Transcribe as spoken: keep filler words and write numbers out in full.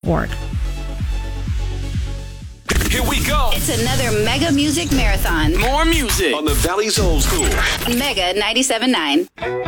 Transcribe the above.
org. Here we go. It's another Mega Music Marathon. More music on the Valley's Old School. Mega ninety-seven point nine.